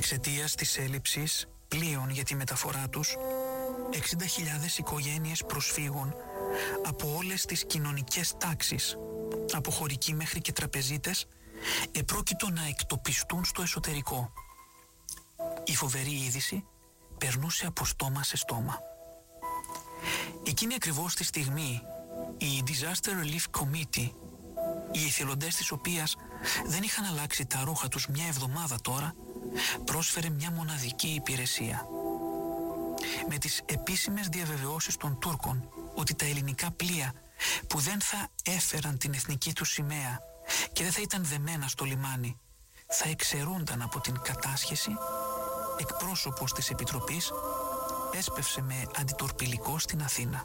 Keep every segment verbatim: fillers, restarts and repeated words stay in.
Εξαιτίας της έλλειψης πλοίων για τη μεταφορά τους, εξήντα χιλιάδες οικογένειες προσφύγων από όλες τις κοινωνικές τάξεις, από χωρικοί μέχρι και τραπεζίτες, επρόκειτο να εκτοπιστούν στο εσωτερικό. Η φοβερή είδηση περνούσε από στόμα σε στόμα. Εκείνη ακριβώς τη στιγμή η Disaster Relief Committee, οι εθελοντές της οποίας δεν είχαν αλλάξει τα ρούχα τους μια εβδομάδα τώρα, πρόσφερε μια μοναδική υπηρεσία. Με τις επίσημες διαβεβαιώσεις των Τούρκων ότι τα ελληνικά πλοία που δεν θα έφεραν την εθνική τους σημαία και δεν θα ήταν δεμένα στο λιμάνι θα εξαιρούνταν από την κατάσχεση, εκπρόσωπος της Επιτροπής έσπευσε με αντιτορπιλικό στην Αθήνα.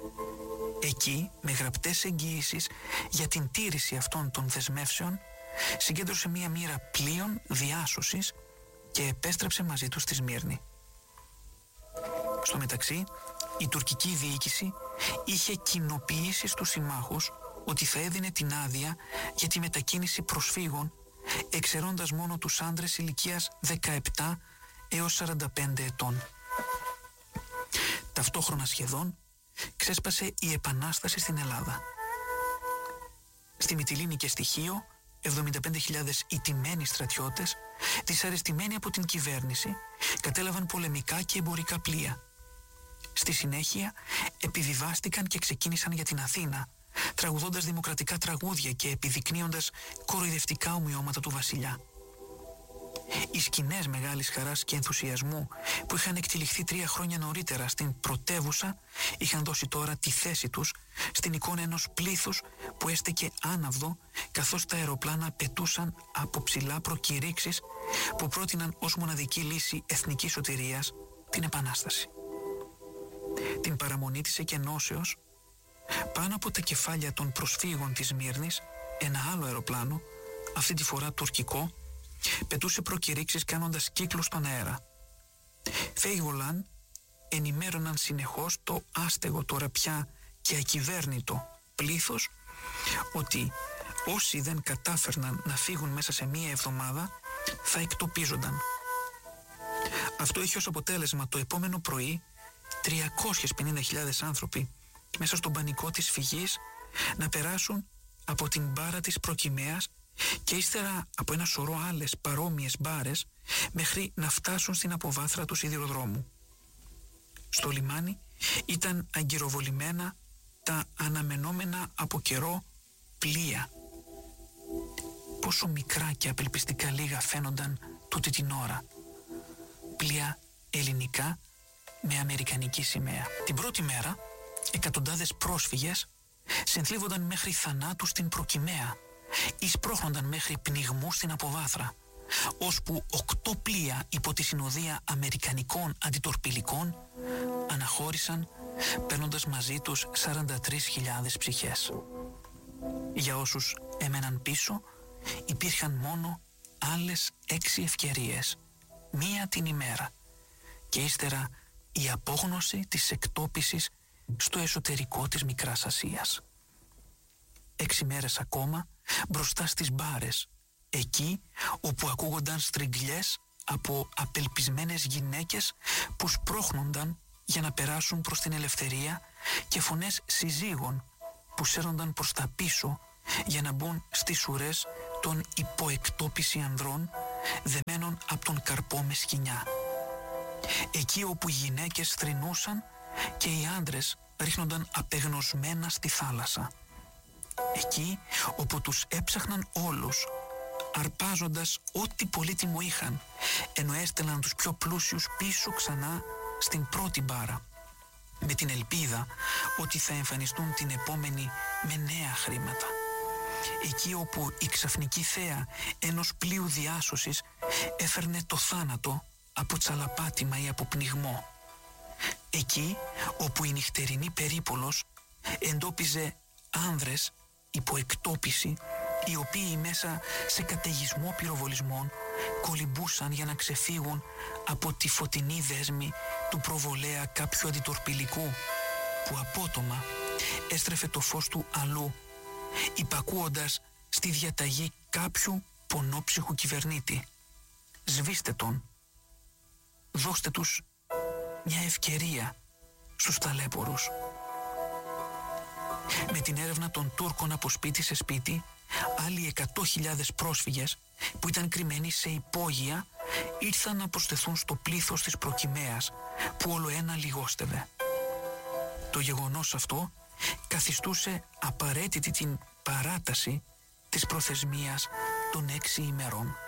Εκεί, με γραπτές εγγυήσεις για την τήρηση αυτών των δεσμεύσεων, συγκέντρωσε μία μοίρα πλοίων διάσωσης και επέστρεψε μαζί τους στη Σμύρνη. Στο μεταξύ, η τουρκική διοίκηση είχε κοινοποιήσει στους συμμάχους ότι θα έδινε την άδεια για τη μετακίνηση προσφύγων, εξαιρώντας μόνο τους άντρες ηλικίας δεκαεπτά έως σαράντα πέντε ετών. Ταυτόχρονα σχεδόν ξέσπασε η Επανάσταση στην Ελλάδα. Στη Μυτιλήνη και στη Χίο, εβδομήντα πέντε χιλιάδες ηττημένοι στρατιώτες, δυσαρεστημένοι από την κυβέρνηση, κατέλαβαν πολεμικά και εμπορικά πλοία. Στη συνέχεια επιβιβάστηκαν και ξεκίνησαν για την Αθήνα, τραγουδώντας δημοκρατικά τραγούδια και επιδεικνύοντας κοροϊδευτικά ομοιώματα του βασιλιά. Οι σκηνές μεγάλης χαράς και ενθουσιασμού που είχαν εκτυλιχθεί τρία χρόνια νωρίτερα στην πρωτεύουσα είχαν δώσει τώρα τη θέση τους στην εικόνα ενός πλήθους που έστεκε άναυδο καθώς τα αεροπλάνα πετούσαν από ψηλά προκηρύξεις που πρότειναν ως μοναδική λύση εθνικής σωτηρίας την Επανάσταση. Την παραμονή της εκενώσεως, πάνω από τα κεφάλια των προσφύγων της Σμύρνης, ένα άλλο αεροπλάνο, αυτή τη φορά τουρκικό, πετούσε προκηρύξεις κάνοντας κύκλους στον αέρα. Φέιγολαν ενημέρωναν συνεχώς το άστεγο τώρα πια και ακυβέρνητο πλήθος ότι όσοι δεν κατάφερναν να φύγουν μέσα σε μία εβδομάδα θα εκτοπίζονταν. Αυτό είχε ως αποτέλεσμα το επόμενο πρωί τριακόσιες πενήντα χιλιάδες άνθρωποι μέσα στον πανικό της φυγής να περάσουν από την μπάρα της Προκυμαίας και ύστερα από ένα σωρό άλλες παρόμοιες μπάρες μέχρι να φτάσουν στην αποβάθρα του σιδηροδρόμου. Στο λιμάνι ήταν αγκυροβολημένα τα αναμενόμενα από καιρό πλοία. Πόσο μικρά και απελπιστικά λίγα φαίνονταν τούτη την ώρα. Πλοία ελληνικά με αμερικανική σημαία. Την πρώτη μέρα εκατοντάδες πρόσφυγες συνθλίβονταν μέχρι θανάτου στην Προκυμαία ή σπρώχνονταν μέχρι πνιγμού στην αποβάθρα, ώσπου οκτώ πλοία υπό τη συνοδεία αμερικανικών αντιτορπιλικών αναχώρησαν παίρνοντας μαζί τους σαράντα τρεις χιλιάδες ψυχές. Για όσους έμεναν πίσω υπήρχαν μόνο άλλες έξι ευκαιρίες, μία την ημέρα, και ύστερα η απόγνωση της εκτόπισης στο εσωτερικό της Μικράς Ασίας. Έξι μέρες ακόμα μπροστά στις μπάρες, εκεί όπου ακούγονταν στριγκλιές από απελπισμένες γυναίκες που σπρώχνονταν για να περάσουν προς την ελευθερία και φωνές συζύγων που σέρνονταν προς τα πίσω για να μπουν στις ουρές των υποεκτόπιση ανδρών δεμένων από τον καρπό με σκοινιά. Εκεί όπου οι γυναίκες θρηνούσαν και οι άντρες ρίχνονταν απεγνωσμένα στη θάλασσα. Εκεί όπου τους έψαχναν όλους, αρπάζοντας ό,τι πολύτιμο είχαν, ενώ έστελναν τους πιο πλούσιους πίσω ξανά στην πρώτη μπάρα, με την ελπίδα ότι θα εμφανιστούν την επόμενη με νέα χρήματα. Εκεί όπου η ξαφνική θέα ενός πλοίου διάσωσης έφερνε το θάνατο από τσαλαπάτημα ή από πνιγμό. Εκεί όπου η νυχτερινή περίπολος εντόπιζε άνδρες υπό εκτόπιση, οι οποίοι μέσα σε καταιγισμό πυροβολισμών κολυμπούσαν για να ξεφύγουν από τη φωτεινή δέσμη του προβολέα κάποιου αντιτορπιλικού που απότομα έστρεφε το φως του αλλού, υπακούοντας στη διαταγή κάποιου πονόψυχου κυβερνήτη. «Σβήστε τον, δώστε τους μια ευκαιρία στους ταλέπορους. Με την έρευνα των Τούρκων από σπίτι σε σπίτι, άλλοι εκατό χιλιάδες πρόσφυγες που ήταν κρυμμένοι σε υπόγεια ήρθαν να προσθεθούν στο πλήθος της προκυμαίας που όλο ένα λιγόστευε. Το γεγονός αυτό καθιστούσε απαραίτητη την παράταση της προθεσμίας των έξι ημερών.